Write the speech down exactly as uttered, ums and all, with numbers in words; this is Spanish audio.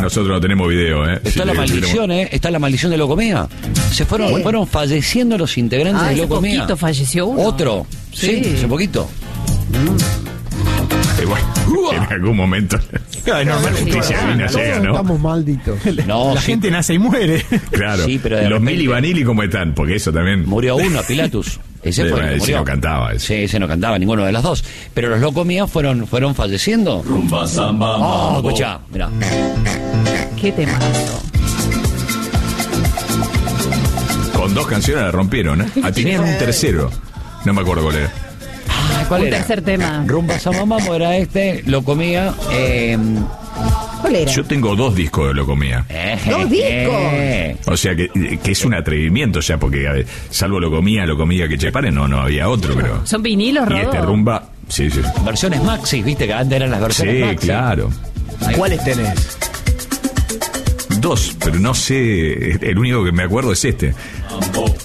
nosotros no tenemos video, ¿eh? Está Sí, la sí, maldición, tenemos... ¿eh? Está la maldición de Locomía. Se fueron, Sí. fueron falleciendo los integrantes Ah, de hace Locomía. poquito falleció uno. Otro. Sí, Sí. hace poquito. Eh, bueno, en algún momento. Claro, La normalmente justicia divina Todos llega, ¿no? estamos malditos. No, la sí, gente nace y muere. Claro. Sí, pero de Los repente- Mili Vanilli, ¿cómo están? Porque eso también. murió uno, Pilatus. Ese Sí, fue el que ese murió. no cantaba, ese. Sí, ese no cantaba, ninguno de las dos. Pero los Locomía fueron, fueron falleciendo. Oh, escuchá, mirá. Qué temazo. Con dos canciones la rompieron, ¿eh? Ah, tenían un tercero. No me acuerdo cuál era. Ah, ¿cuál Un era? tercer tema. Rumba Samba Mambo era este, Locomía. Eh, ¿Cuál era? Yo tengo dos discos de Locomía. eh, ¡Dos discos! eh. O sea que, que es un atrevimiento ya, porque a ver, salvo Locomía, Locomía que Chepare, no, no había otro, pero. ¿Son vinilos, Y Rodo? este rumba, sí, sí. Versiones Maxi, viste que antes eran las versiones Sí, Maxi. claro. ¿Cuáles tenés? Dos, pero no sé, el único que me acuerdo es este.